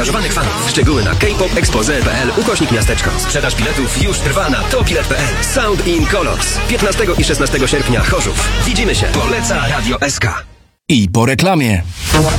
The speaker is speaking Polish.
zaangażowanych fanów. Szczegóły na kpopexpose.pl/miasteczko. Sprzedaż biletów już trwa na tobilet.pl. Sound in Colors. 15 i 16 sierpnia Chorzów. Widzimy się. Poleca Radio SK. I po reklamie.